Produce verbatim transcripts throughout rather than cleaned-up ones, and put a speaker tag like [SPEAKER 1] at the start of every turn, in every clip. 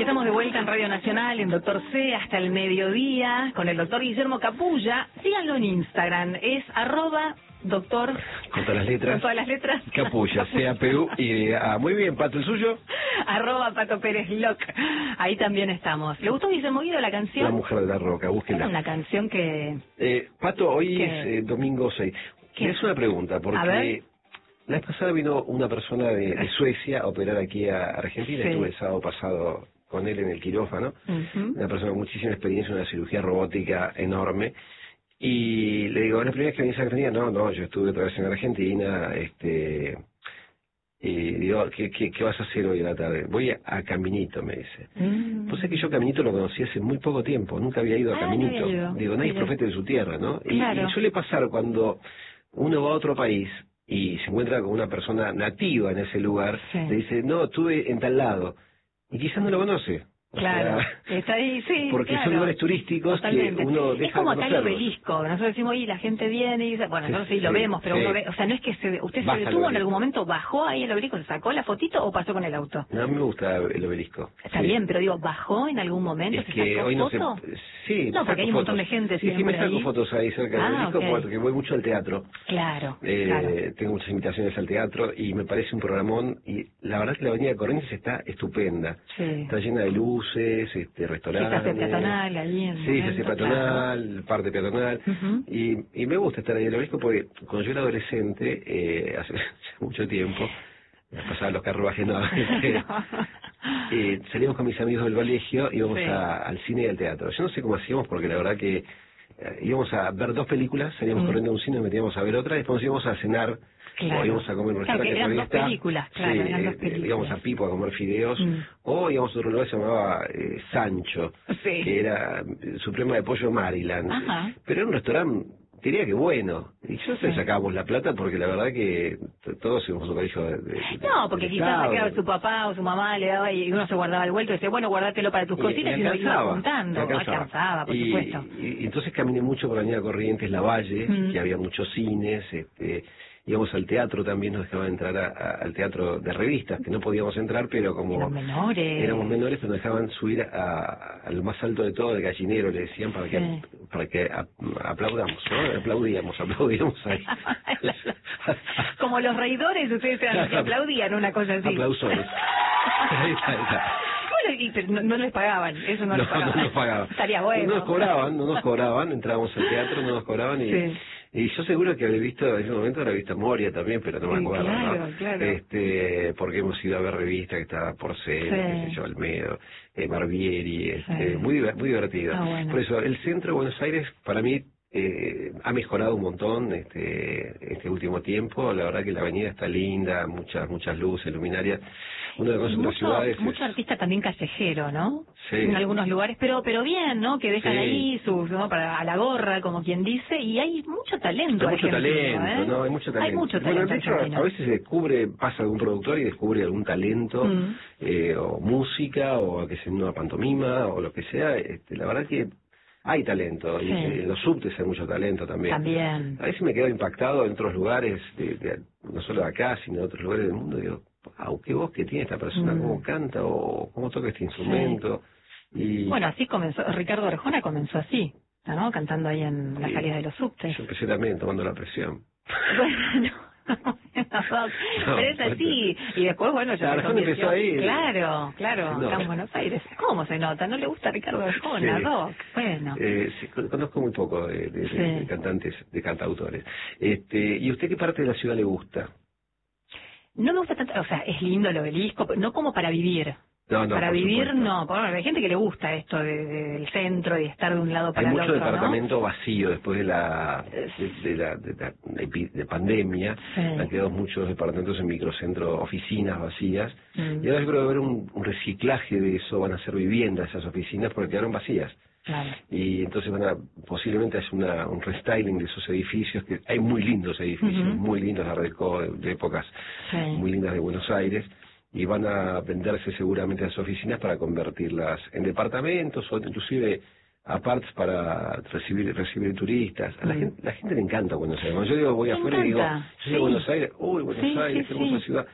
[SPEAKER 1] Estamos de vuelta en Radio Nacional, en Doctor C, hasta el mediodía, con el doctor Guillermo Capulla. Síganlo en Instagram, es arroba doctor...
[SPEAKER 2] Con todas las letras.
[SPEAKER 1] Con todas las letras.
[SPEAKER 2] Capulla, C A P U y A. Muy bien, Pato, ¿el suyo?
[SPEAKER 1] Arroba Pato Pérez Loc. Ahí también estamos. ¿Le gustó Guillermo Guido la canción?
[SPEAKER 2] La Mujer de la Roca, búsquenla.
[SPEAKER 1] Es una canción que...
[SPEAKER 2] Eh, Pato, hoy
[SPEAKER 1] ¿Qué?
[SPEAKER 2] es eh, domingo seis.
[SPEAKER 1] ¿Qué?
[SPEAKER 2] Es una pregunta, porque... La vez pasada vino una persona de, de Suecia a operar aquí a Argentina.
[SPEAKER 1] Sí.
[SPEAKER 2] Estuve el sábado pasado con él en el quirófano. Uh-huh. Una persona con muchísima experiencia, una cirugía robótica enorme. Y le digo, ¿es la primera vez que venís a Argentina? No, no, yo estuve otra vez en Argentina. este Y digo, ¿qué, qué, qué vas a hacer hoy a la tarde? Voy a, a Caminito, me dice. Mm. Pues es que yo Caminito lo conocí hace muy poco tiempo. Nunca había ido a
[SPEAKER 1] ah,
[SPEAKER 2] Caminito.
[SPEAKER 1] No ido.
[SPEAKER 2] Digo, nadie es profeta de su tierra, ¿no? Y,
[SPEAKER 1] claro.
[SPEAKER 2] y suele pasar cuando uno va a otro país y se encuentra con una persona nativa en ese lugar, sí. Le dice, no, estuve en tal lado, y quizás no lo conoce. O
[SPEAKER 1] claro,
[SPEAKER 2] sea,
[SPEAKER 1] está ahí, sí.
[SPEAKER 2] Porque
[SPEAKER 1] claro.
[SPEAKER 2] son lugares turísticos. Totalmente. Que uno deja.
[SPEAKER 1] Es como
[SPEAKER 2] de
[SPEAKER 1] acá el obelisco. Nosotros decimos, oye, la gente viene y dice, bueno, nosotros sí, sí lo vemos, pero sí. Uno ve, o sea, no es que se, usted Baja se detuvo en algún momento, bajó ahí el obelisco, sacó la fotito o pasó con el auto.
[SPEAKER 2] No, a mí me gusta el obelisco.
[SPEAKER 1] Está
[SPEAKER 2] sí.
[SPEAKER 1] bien, pero digo, ¿bajó en alún momento?
[SPEAKER 2] Es
[SPEAKER 1] ¿Se
[SPEAKER 2] que
[SPEAKER 1] sacó
[SPEAKER 2] hoy no
[SPEAKER 1] foto?
[SPEAKER 2] Se... Sí,
[SPEAKER 1] no, porque hay un
[SPEAKER 2] fotos.
[SPEAKER 1] montón de gente.
[SPEAKER 2] Sí, sí, me saco
[SPEAKER 1] ahí.
[SPEAKER 2] fotos ahí cerca del
[SPEAKER 1] ah,
[SPEAKER 2] obelisco
[SPEAKER 1] okay.
[SPEAKER 2] porque voy mucho al teatro.
[SPEAKER 1] Claro,
[SPEAKER 2] eh,
[SPEAKER 1] claro.
[SPEAKER 2] Tengo muchas invitaciones al teatro y me parece un programón. Y la verdad es que la avenida Corrientes está estupenda.
[SPEAKER 1] Sí.
[SPEAKER 2] Está llena de luces, este restaurantes.
[SPEAKER 1] Sí, se hace peatonal ahí en
[SPEAKER 2] Sí, se hace peatonal,
[SPEAKER 1] claro.
[SPEAKER 2] parte peatonal. Uh-huh. y, y me gusta estar ahí en el obelisco porque cuando yo era adolescente, eh, hace, hace mucho tiempo, me pasaban los carros bajando. Este, eh, salíamos con mis amigos del colegio, íbamos sí. a, al cine y al teatro. Yo no sé cómo hacíamos porque la verdad que eh, íbamos a ver dos películas, salíamos mm. corriendo a un cine, nos metíamos a ver otra, después nos íbamos a cenar. Claro. O íbamos a comer en un
[SPEAKER 1] claro,
[SPEAKER 2] restaurante
[SPEAKER 1] que eran
[SPEAKER 2] que
[SPEAKER 1] dos
[SPEAKER 2] está.
[SPEAKER 1] películas, claro,
[SPEAKER 2] sí,
[SPEAKER 1] eran dos
[SPEAKER 2] eh,
[SPEAKER 1] películas.
[SPEAKER 2] Íbamos a Pipo a comer fideos, mm. o íbamos a otro lugar que se llamaba eh, Sancho, sí. que era eh, Suprema de Pollo Maryland.
[SPEAKER 1] Ajá.
[SPEAKER 2] Pero era un restaurante, diría que bueno. Y yo sí. sacábamos la plata porque la verdad que todos íbamos a un colegio de, de
[SPEAKER 1] No, porque quizás sacaba su papá o su mamá, le daba y uno se guardaba el vuelto y decía, bueno, guardátelo para tus cositas y, y lo iba juntando.
[SPEAKER 2] Alcanzaba.
[SPEAKER 1] alcanzaba, por
[SPEAKER 2] y,
[SPEAKER 1] supuesto.
[SPEAKER 2] Y, y entonces caminé mucho por la avenida Corrientes, La Valle, mm. que había muchos cines, este... íbamos al teatro también, nos dejaban entrar a, a, al teatro de revistas, que no podíamos entrar, pero como
[SPEAKER 1] éramos menores,
[SPEAKER 2] éramos menores nos dejaban subir a, a lo más alto de todo, el gallinero, le decían, para que sí. para que a, aplaudamos, ¿no? Aplaudíamos, aplaudíamos ahí.
[SPEAKER 1] Como los reidores, ustedes eran los que aplaudían, una cosa así.
[SPEAKER 2] Aplausores. Ahí está, ahí está.
[SPEAKER 1] Bueno, y, pero no, no les pagaban, eso no,
[SPEAKER 2] no
[SPEAKER 1] les pagaban.
[SPEAKER 2] No nos pagaban.
[SPEAKER 1] Estaría bueno.
[SPEAKER 2] No nos cobraban, no nos cobraban, entrábamos al teatro, no nos cobraban y... Sí. Y yo seguro que habré visto, en ese momento habré visto Moria también, pero no me acuerdo,
[SPEAKER 1] claro,
[SPEAKER 2] ¿no?
[SPEAKER 1] Claro.
[SPEAKER 2] Este, porque hemos ido a ver revistas que estaba Porcel, sí. qué sé yo, Almedo, eh, Barbieri, este, sí. muy, muy divertido.
[SPEAKER 1] Ah, bueno.
[SPEAKER 2] Por eso, el centro de Buenos Aires, para mí, eh, ha mejorado un montón este, este último tiempo. La verdad que la avenida está linda, muchas, muchas luces, luminarias. Una de las cosas en las ciudades
[SPEAKER 1] mucho
[SPEAKER 2] es...
[SPEAKER 1] artista también callejero, ¿no?
[SPEAKER 2] Sí.
[SPEAKER 1] En algunos lugares, pero pero bien, ¿no? Que dejan
[SPEAKER 2] sí.
[SPEAKER 1] ahí sus, ¿no? Para a la gorra, como quien dice, y hay mucho talento.
[SPEAKER 2] Hay mucho talento,
[SPEAKER 1] ¿eh?
[SPEAKER 2] ¿no? Hay mucho talento.
[SPEAKER 1] Hay mucho talento.
[SPEAKER 2] Bueno, de hecho, a veces se descubre, pasa algún productor y descubre algún talento, mm. eh, o música, o que sea una pantomima, o lo que sea. Este, la verdad que hay talento, sí. y en los subtes hay mucho talento también.
[SPEAKER 1] También.
[SPEAKER 2] A veces me quedo impactado en otros lugares, de, de, no solo de acá, sino de otros lugares del mundo, digo, wow, qué voz que tiene esta persona, mm. cómo canta o cómo toca este instrumento. Sí. Y... Bueno,
[SPEAKER 1] así comenzó, Ricardo Arjona comenzó así, ¿no? Cantando ahí en sí. las salidas de los subtes.
[SPEAKER 2] Yo empecé también tomando la presión.
[SPEAKER 1] Bueno, no, pero es así, y después, bueno, ya
[SPEAKER 2] Arjona empezó ahí.
[SPEAKER 1] Claro, claro, no. Acá en Buenos Aires. ¿Cómo se nota? ¿No le gusta Ricardo Arjona? Sí. Rock, bueno.
[SPEAKER 2] Eh, sí, conozco muy poco de, de, sí. de, de cantantes, de cantautores. Este, ¿y usted qué parte de la ciudad le gusta?
[SPEAKER 1] No me gusta tanto, o sea, es lindo el obelisco, no como para vivir.
[SPEAKER 2] No, no,
[SPEAKER 1] para vivir
[SPEAKER 2] supuesto.
[SPEAKER 1] no, bueno, hay gente que le gusta esto de, de, del centro y de estar de un lado para
[SPEAKER 2] hay
[SPEAKER 1] el otro.
[SPEAKER 2] Hay mucho departamento
[SPEAKER 1] ¿no?
[SPEAKER 2] vacío después de la de, de la de, de, de, de pandemia, sí. han quedado muchos departamentos en microcentro, oficinas vacías, mm. y ahora yo creo que va a haber un, un reciclaje de eso, van a ser viviendas esas oficinas porque quedaron vacías.
[SPEAKER 1] Claro.
[SPEAKER 2] Y entonces van a, posiblemente hacer una, un restyling de esos edificios, que hay muy lindos edificios, uh-huh. muy lindos, la Redco de, de épocas sí. muy lindas de Buenos Aires, y van a venderse seguramente las oficinas para convertirlas en departamentos o inclusive apartes para recibir recibir turistas. A la, mm. gente, la gente le encanta Buenos Aires. Cuando yo digo voy
[SPEAKER 1] me
[SPEAKER 2] afuera
[SPEAKER 1] encanta.
[SPEAKER 2] y digo, yo soy
[SPEAKER 1] sí.
[SPEAKER 2] de Buenos Aires, uy, Buenos
[SPEAKER 1] sí,
[SPEAKER 2] Aires,
[SPEAKER 1] sí,
[SPEAKER 2] qué hermosa
[SPEAKER 1] sí.
[SPEAKER 2] ciudad.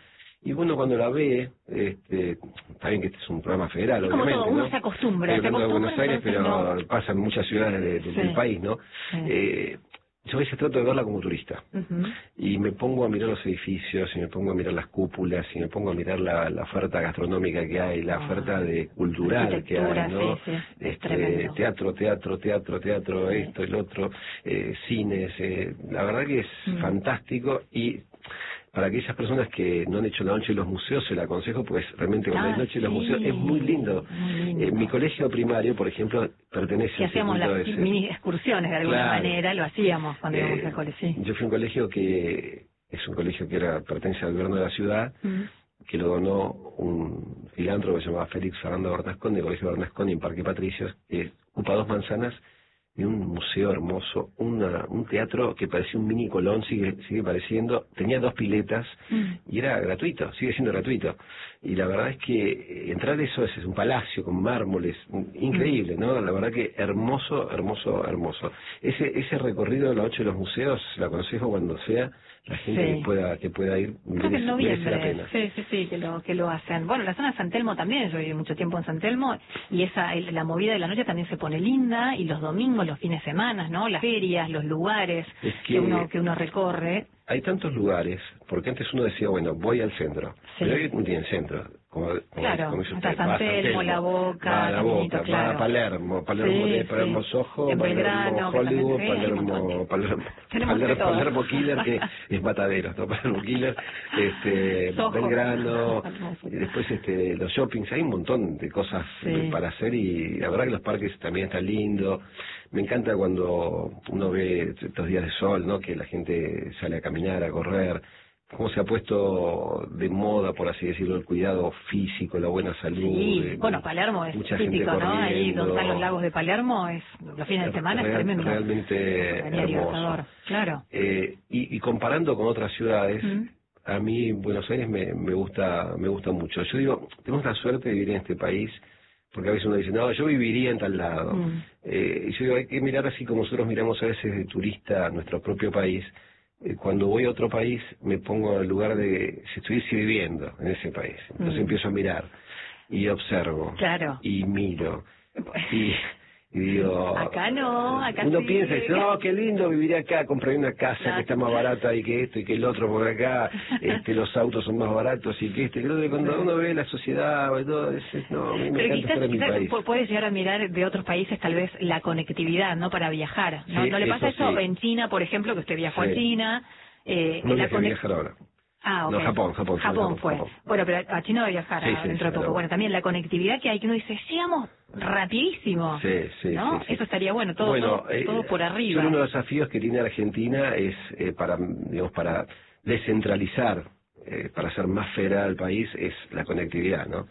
[SPEAKER 2] y uno cuando la ve, este, está bien que este es un programa federal,
[SPEAKER 1] es como
[SPEAKER 2] obviamente,
[SPEAKER 1] todo, uno
[SPEAKER 2] ¿no?
[SPEAKER 1] se acostumbra,
[SPEAKER 2] Yo
[SPEAKER 1] se
[SPEAKER 2] vengo de
[SPEAKER 1] acostumbra,
[SPEAKER 2] Buenos Aires, pero
[SPEAKER 1] no.
[SPEAKER 2] pasa en muchas ciudades de, de,
[SPEAKER 1] sí.
[SPEAKER 2] del país, ¿no?
[SPEAKER 1] Sí.
[SPEAKER 2] Eh, yo a veces trato de verla como turista,
[SPEAKER 1] uh-huh.
[SPEAKER 2] y me pongo a mirar los edificios, y me pongo a mirar las cúpulas, y me pongo a mirar la, la oferta gastronómica que hay, la oh. oferta de cultural que hay, ¿no?
[SPEAKER 1] Sí, sí,
[SPEAKER 2] este, teatro, teatro, teatro, teatro,
[SPEAKER 1] sí.
[SPEAKER 2] esto, el otro, eh, cines, eh, la verdad que es mm. fantástico, y para aquellas personas que no han hecho la noche de los museos, se la aconsejo, pues realmente con ah, la noche de los sí. museos es muy lindo.
[SPEAKER 1] Muy lindo.
[SPEAKER 2] Eh, mi colegio primario, por ejemplo, pertenece
[SPEAKER 1] que
[SPEAKER 2] a
[SPEAKER 1] hacíamos las ese. mini excursiones de alguna
[SPEAKER 2] claro.
[SPEAKER 1] manera, lo hacíamos cuando
[SPEAKER 2] eh,
[SPEAKER 1] íbamos al colegio. Sí.
[SPEAKER 2] Yo fui a un colegio que es un colegio que era pertenece al gobierno de la ciudad, mm. que lo donó un filántropo que se llamaba Félix Fernando Bernasconi, del Colegio Bernasconi en Parque Patricios, que ocupa dos manzanas, y un museo hermoso, una, un teatro que parecía un mini Colón, sigue, sigue pareciendo, tenía dos piletas mm. y era gratuito, sigue siendo gratuito. Y la verdad es que entrar a eso es, es un palacio con mármoles, increíble, ¿no? La verdad que hermoso, hermoso, hermoso. Ese ese recorrido de la noche de los museos, lo aconsejo cuando sea, la gente
[SPEAKER 1] sí.
[SPEAKER 2] que pueda que pueda ir,
[SPEAKER 1] creo que en
[SPEAKER 2] merece la
[SPEAKER 1] noviembre,
[SPEAKER 2] pena.
[SPEAKER 1] sí, sí, sí, que lo, que lo hacen. Bueno, la zona de San Telmo también, yo viví mucho tiempo en San Telmo, y esa el, la movida de la noche también se pone linda, y los domingos, los fines de semana, ¿no? Las ferias, los lugares
[SPEAKER 2] es que,
[SPEAKER 1] que uno que uno recorre.
[SPEAKER 2] Hay tantos lugares, porque antes uno decía, bueno, voy al centro, sí. pero hoy no tiene centro. Como, como,
[SPEAKER 1] claro,
[SPEAKER 2] como
[SPEAKER 1] hasta San Telmo, La Boca,
[SPEAKER 2] va a La Boca,
[SPEAKER 1] claro.
[SPEAKER 2] va a Palermo, Palermo,
[SPEAKER 1] sí,
[SPEAKER 2] de, Palermo
[SPEAKER 1] sí.
[SPEAKER 2] Soho,
[SPEAKER 1] en
[SPEAKER 2] Palermo
[SPEAKER 1] Belgrano,
[SPEAKER 2] Hollywood,
[SPEAKER 1] sí,
[SPEAKER 2] Palermo, Palermo, Palermo, Palermo Killer, que es Mataderos, ¿no? Palermo Killer, este, Belgrano, y después este, los shoppings, hay un montón de cosas sí. para hacer, y la verdad que los parques también están lindos. Me encanta cuando uno ve estos días de sol, ¿no? Que la gente sale a caminar, a correr, cómo se ha puesto de moda, por así decirlo, el cuidado físico, la buena salud.
[SPEAKER 1] Sí,
[SPEAKER 2] de,
[SPEAKER 1] bueno, Palermo es
[SPEAKER 2] mucha
[SPEAKER 1] típico,
[SPEAKER 2] gente
[SPEAKER 1] ¿no? Ahí donde están los lagos de Palermo, es los fines de semana
[SPEAKER 2] real,
[SPEAKER 1] es tremendo.
[SPEAKER 2] Realmente hermoso.
[SPEAKER 1] Claro.
[SPEAKER 2] Eh, y, y comparando con otras ciudades,
[SPEAKER 1] mm.
[SPEAKER 2] a mí Buenos Aires me, me gusta me gusta mucho. Yo digo, tenemos la suerte de vivir en este país, porque a veces uno dice, no, yo viviría en tal lado. Mm. Eh, y yo digo, hay que mirar así como nosotros miramos a veces de turista a nuestro propio país. Eh, cuando voy a otro país, me pongo en el lugar de si estuviese viviendo en ese país. Entonces mm. empiezo a mirar y observo.
[SPEAKER 1] Claro.
[SPEAKER 2] Y miro. Y... Y digo,
[SPEAKER 1] acá no, acá
[SPEAKER 2] uno
[SPEAKER 1] sí.
[SPEAKER 2] piensa, dice, no, qué lindo vivir acá, compré una casa claro. que está más barata y que esto y que el otro, por acá este, los autos son más baratos y que este, creo que cuando uno ve la sociedad y todo, dice, no, a mí me
[SPEAKER 1] Pero
[SPEAKER 2] encanta
[SPEAKER 1] quizás,
[SPEAKER 2] estar en mi
[SPEAKER 1] quizás
[SPEAKER 2] país.
[SPEAKER 1] Puedes llegar a mirar de otros países tal vez la conectividad, ¿no? Para viajar, ¿no?
[SPEAKER 2] Sí,
[SPEAKER 1] ¿No le pasa eso,
[SPEAKER 2] eso sí.
[SPEAKER 1] en China, por ejemplo, que usted viajó sí. a China? Eh,
[SPEAKER 2] no
[SPEAKER 1] la
[SPEAKER 2] voy a viajar ahora.
[SPEAKER 1] Ah, okay.
[SPEAKER 2] No, Japón, Japón.
[SPEAKER 1] Japón fue.
[SPEAKER 2] Japón.
[SPEAKER 1] Bueno, pero a China va a viajar
[SPEAKER 2] sí,
[SPEAKER 1] a,
[SPEAKER 2] sí,
[SPEAKER 1] dentro
[SPEAKER 2] sí,
[SPEAKER 1] de poco.
[SPEAKER 2] pero...
[SPEAKER 1] Bueno, también la conectividad que hay, que uno dice, llegamos rapidísimo.
[SPEAKER 2] Sí, sí,
[SPEAKER 1] ¿no?
[SPEAKER 2] sí, sí.
[SPEAKER 1] Eso estaría bueno, todo,
[SPEAKER 2] bueno,
[SPEAKER 1] todo,
[SPEAKER 2] eh,
[SPEAKER 1] todo por arriba.
[SPEAKER 2] Uno de los desafíos que tiene Argentina es eh, para, digamos, para descentralizar, eh, para hacer más federal al país, es la conectividad, ¿no?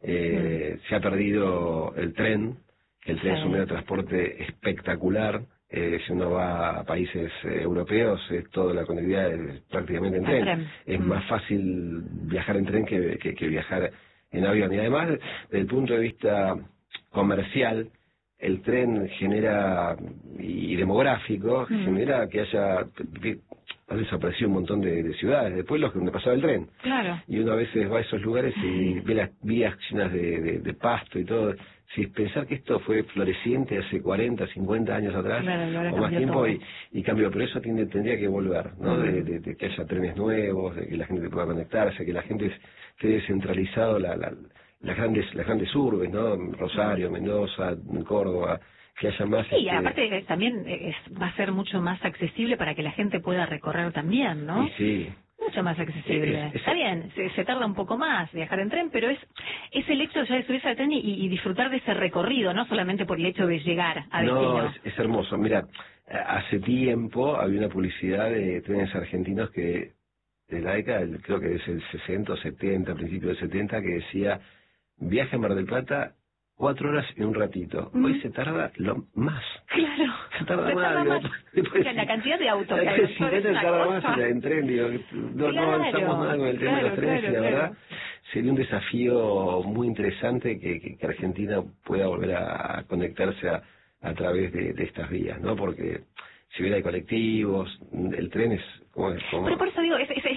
[SPEAKER 2] Eh, mm. Se ha perdido el tren, que el tren sí. es un medio de transporte espectacular. Eh, si uno va a países eh, europeos, eh, toda la conectividad es prácticamente en tren. tren. Es mm. más fácil viajar en tren que, que, que viajar en avión. Y además, desde el punto de vista comercial, el tren genera, y demográfico, mm. genera que haya, que ha desaparecido un montón de, de ciudades, de pueblos donde pasaba el tren.
[SPEAKER 1] Claro.
[SPEAKER 2] Y uno a veces va a esos lugares y ve las vías llenas de, de, de pasto y todo. Si pensar que esto fue floreciente hace cuarenta, cincuenta años atrás,
[SPEAKER 1] claro,
[SPEAKER 2] o más tiempo, y, y cambió, pero eso tiene, tendría que volver, ¿no? Mm. De, de, de que haya trenes nuevos, de que la gente pueda conectarse, que la gente esté descentralizado, la, la, las grandes las grandes urbes, ¿no? Rosario, Mendoza, Córdoba, que haya más...
[SPEAKER 1] Sí,
[SPEAKER 2] este...
[SPEAKER 1] aparte también es, va a ser mucho más accesible para que la gente pueda recorrer también, ¿no?
[SPEAKER 2] Sí, sí.
[SPEAKER 1] Mucho más accesible. Es, es, Está bien, se, se tarda un poco más viajar en tren, pero es es el hecho ya de subirse al tren y, y disfrutar de ese recorrido, no solamente por el hecho de llegar a destino.
[SPEAKER 2] No, es, es hermoso. Mira, hace tiempo había una publicidad de trenes argentinos que, de la década, creo que es el sesenta o setenta, principio del setenta, que decía, viaje a Mar del Plata, cuatro horas y un ratito. Mm. Hoy se tarda lo más.
[SPEAKER 1] Claro.
[SPEAKER 2] Se tarda
[SPEAKER 1] se
[SPEAKER 2] más.
[SPEAKER 1] Tarda
[SPEAKER 2] digo,
[SPEAKER 1] más. Después, la cantidad de autos que hay.
[SPEAKER 2] Si no se tarda más en tren, digo, no, claro, no avanzamos nada con el tema claro, de los trenes, claro, y la claro. verdad sería un desafío muy interesante que, que, que Argentina pueda volver a conectarse a, a través de, de estas vías, ¿no? Porque si hubiera colectivos, el tren es... Como, como...
[SPEAKER 1] Pero por eso digo, es, es, es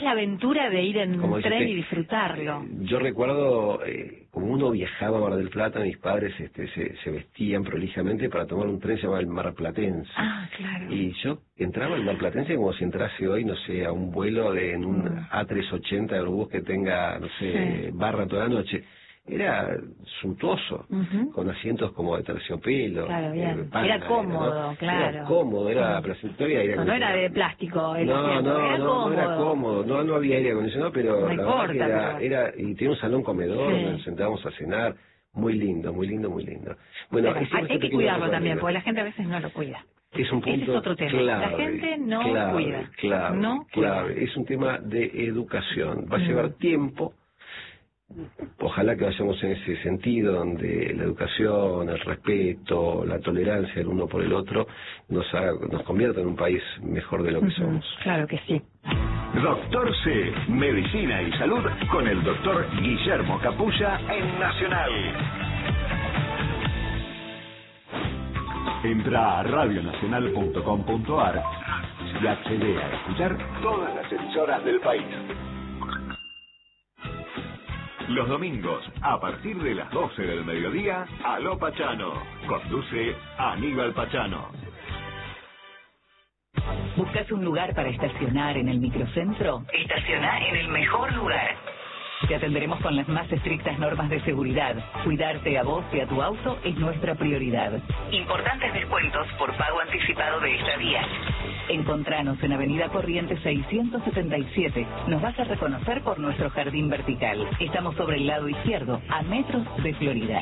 [SPEAKER 1] la aventura de ir en
[SPEAKER 2] Como
[SPEAKER 1] un tren
[SPEAKER 2] dijiste,
[SPEAKER 1] y disfrutarlo.
[SPEAKER 2] Yo recuerdo, eh, como uno viajaba a Mar del Plata, mis padres este, se, se vestían prolijamente para tomar un tren llamado el Marplatense.
[SPEAKER 1] Ah, claro.
[SPEAKER 2] Y yo entraba al Marplatense como si entrase hoy, no sé, a un vuelo de en un
[SPEAKER 1] Mm.
[SPEAKER 2] A trescientos ochenta de Airbus que tenga, no sé,
[SPEAKER 1] Sí.
[SPEAKER 2] barra toda la noche. Era suntuoso,
[SPEAKER 1] Ujú.
[SPEAKER 2] con asientos como de terciopelo.
[SPEAKER 1] Claro, bien.
[SPEAKER 2] eh, pana,
[SPEAKER 1] Era cómodo,
[SPEAKER 2] ¿no?
[SPEAKER 1] claro.
[SPEAKER 2] Era cómodo, era
[SPEAKER 1] Sí.
[SPEAKER 2] placentero y aire
[SPEAKER 1] No, no era
[SPEAKER 2] acondicionado.
[SPEAKER 1] de plástico el
[SPEAKER 2] No,
[SPEAKER 1] asiento,
[SPEAKER 2] no,
[SPEAKER 1] era
[SPEAKER 2] no,
[SPEAKER 1] cómodo.
[SPEAKER 2] no era cómodo, no, no había aire acondicionado, pero
[SPEAKER 1] No
[SPEAKER 2] la
[SPEAKER 1] importa,
[SPEAKER 2] verdad que era,
[SPEAKER 1] pero-
[SPEAKER 2] era, y tenía un salón comedor
[SPEAKER 1] Sí.
[SPEAKER 2] donde nos sentábamos a cenar, muy lindo, muy lindo, muy lindo. Bueno,
[SPEAKER 1] Pero
[SPEAKER 2] hicimos
[SPEAKER 1] hay,
[SPEAKER 2] este
[SPEAKER 1] hay que
[SPEAKER 2] pequeño
[SPEAKER 1] cuidarlo también,
[SPEAKER 2] recorrido.
[SPEAKER 1] porque la gente a veces no lo cuida.
[SPEAKER 2] Es un punto
[SPEAKER 1] Ese es otro tema.
[SPEAKER 2] clave,
[SPEAKER 1] La gente no
[SPEAKER 2] clave,
[SPEAKER 1] cuida.
[SPEAKER 2] clave,
[SPEAKER 1] no
[SPEAKER 2] clave.
[SPEAKER 1] cuida.
[SPEAKER 2] Es un tema de educación. Va a
[SPEAKER 1] Mm.
[SPEAKER 2] llevar tiempo. Ojalá que vayamos en ese sentido, donde la educación, el respeto, la tolerancia del uno por el otro nos haga, nos convierta en un país mejor de lo que
[SPEAKER 1] Ujú.
[SPEAKER 2] somos.
[SPEAKER 1] Claro que sí.
[SPEAKER 3] Doctor C, Medicina y Salud con el doctor Guillermo Capulla en Nacional. Entra a radio nacional punto com punto a r y accede a escuchar todas las emisoras del país. Los domingos, a partir de las doce del mediodía, Aló Pachano. Conduce Aníbal Pachano.
[SPEAKER 4] ¿Buscas un lugar para estacionar en el microcentro? Estaciona en el mejor lugar. Te atenderemos con las más estrictas normas de seguridad. Cuidarte a vos y a tu auto es nuestra prioridad. Importantes descuentos por pago anticipado de estadía. Encontranos en Avenida Corrientes seiscientos setenta y siete. Nos vas a reconocer por nuestro jardín vertical. Estamos sobre el lado izquierdo, a metros de Florida.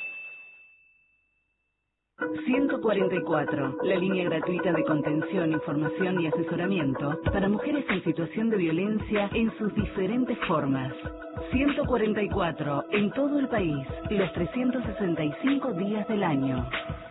[SPEAKER 4] ciento cuarenta y cuatro, la línea gratuita de contención, información y asesoramiento para mujeres en situación de violencia en sus diferentes formas. ciento cuarenta y cuatro, en todo el país, los trescientos sesenta y cinco días del año.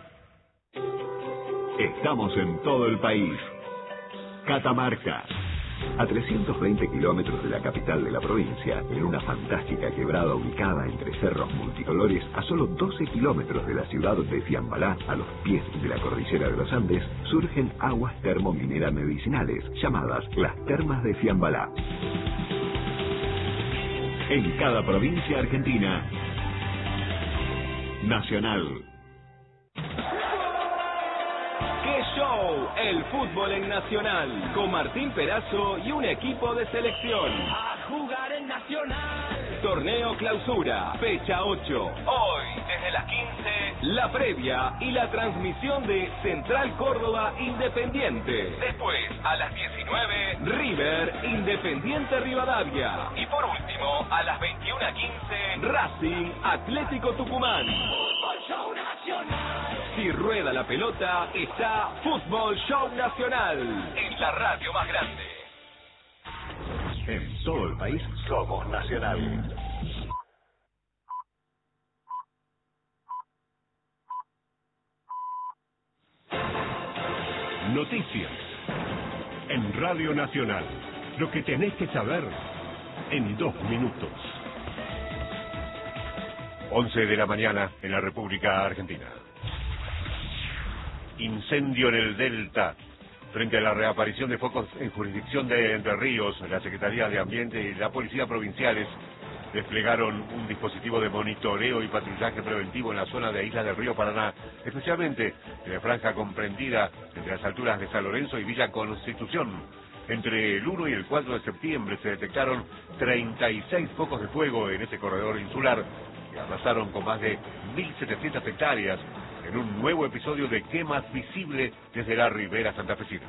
[SPEAKER 3] Estamos en todo el país. Catamarca. A trescientos veinte kilómetros de la capital de la provincia, en una fantástica quebrada ubicada entre cerros multicolores, a solo doce kilómetros de la ciudad de Fiambalá, a los pies de la cordillera de los Andes, surgen aguas termomineras medicinales, llamadas las Termas de Fiambalá. En cada provincia argentina, Nacional.
[SPEAKER 5] ¡Qué show! El fútbol en Nacional, con Martín Perazo y un equipo de selección. ¡A jugar en Nacional! Torneo Clausura, fecha ocho. Hoy, desde las quince, la previa y la transmisión de Central Córdoba Independiente. Después, a las diecinueve, River Independiente Rivadavia. Y por último, a las veintiuna quince, Racing Atlético Tucumán. Fútbol Show Nacional. Si rueda la pelota, está Fútbol Show Nacional, en la radio más grande.
[SPEAKER 3] En todo el país somos Nacional.
[SPEAKER 6] Noticias en Radio Nacional. Lo que tenés que saber en dos minutos. once de la mañana en la República Argentina. Incendio en el Delta. Frente a la reaparición de focos en jurisdicción de Entre Ríos, la Secretaría de Ambiente y la Policía Provinciales desplegaron un dispositivo de monitoreo y patrullaje preventivo en la zona de Isla del Río Paraná, especialmente en la franja comprendida entre las alturas de San Lorenzo y Villa Constitución. Entre el uno y el cuatro de septiembre se detectaron treinta y seis focos de fuego en ese corredor insular que arrasaron con más de mil setecientas hectáreas en un nuevo episodio de quemas visible desde la ribera santafesina.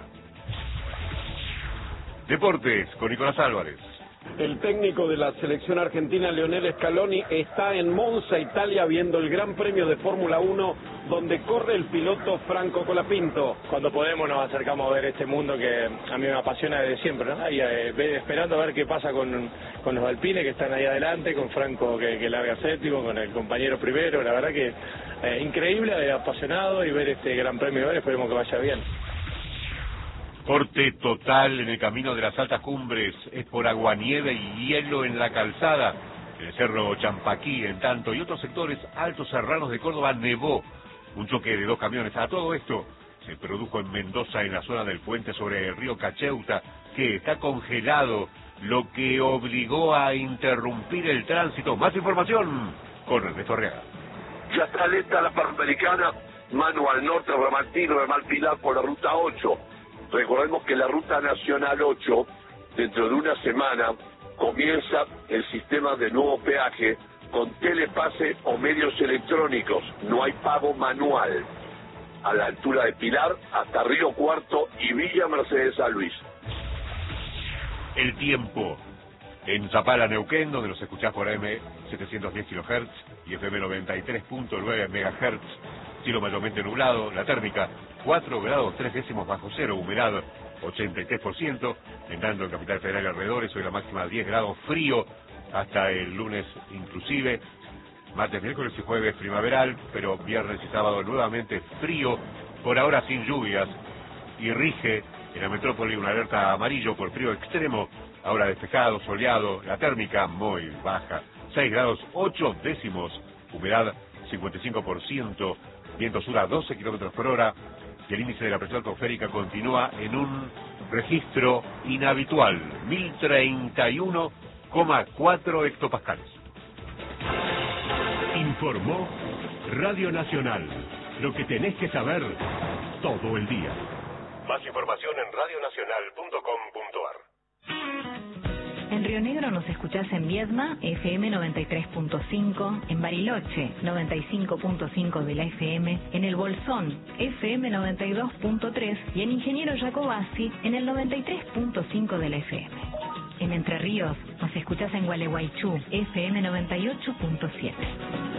[SPEAKER 6] Deportes con Nicolás Álvarez.
[SPEAKER 7] El técnico de la selección argentina, Lionel Scaloni, está en Monza, Italia, viendo el Gran Premio de Fórmula uno, donde corre el piloto Franco Colapinto.
[SPEAKER 8] Cuando podemos nos acercamos a ver este mundo que a mí me apasiona desde siempre, ¿no? Y, eh, esperando a ver qué pasa con, con los alpines que están ahí adelante, con Franco que, que larga séptimo, con el compañero primero. La verdad que eh, increíble, eh, apasionado, y ver este Gran Premio, esperemos que vaya bien.
[SPEAKER 6] Corte total en el camino de las altas cumbres, es por aguanieve y hielo en la calzada. En el cerro Champaquí, en tanto, y otros sectores altos serranos de Córdoba, nevó. Un choque de dos camiones. A todo esto se produjo en Mendoza, en la zona del puente sobre el río Cacheuta, que está congelado lo que obligó a interrumpir el tránsito. Más información con Ernesto Arriaga.
[SPEAKER 9] Ya está lenta la Panamericana, mano al norte, Ramaltino, Ramal Pilar por la ruta ocho. Recordemos que la ruta nacional ocho, dentro de una semana, comienza el sistema de nuevo peaje con telepase o medios electrónicos. No hay pago manual. A la altura de Pilar hasta Río Cuarto y Villa Mercedes San Luis.
[SPEAKER 6] El tiempo en Zapala, Neuquén, donde nos escuchás por A M setecientos diez kilohertz y F M noventa y tres punto nueve megahertz, cielo mayormente nublado, la térmica cuatro grados tres décimos bajo cero, humedad ochenta y tres por ciento, entrando en Capital Federal y alrededores, hoy la máxima diez grados, frío hasta el lunes inclusive, martes, miércoles y jueves primaveral, pero viernes y sábado nuevamente frío, por ahora sin lluvias, y rige en la metrópoli una alerta amarillo por frío extremo, ahora despejado, soleado, la térmica muy baja, seis grados ocho décimos, humedad cincuenta y cinco por ciento, viento sur a doce kilómetros por hora, y el índice de la presión atmosférica continúa en un registro inhabitual, mil treinta y uno coma cuatro hectopascales.
[SPEAKER 3] Informó Radio Nacional. Lo que tenés que saber todo el día.
[SPEAKER 5] Más información en radio nacional punto com punto ar.
[SPEAKER 10] En Río Negro nos escuchás en Viedma, F M noventa y tres punto cinco, en Bariloche, noventa y cinco punto cinco de la F M, en El Bolsón, F M noventa y dos punto tres y en Ingeniero Jacobasi, en el noventa y tres punto cinco de la F M. En Entre Ríos nos escuchás en Gualeguaychú, F M noventa y ocho punto siete.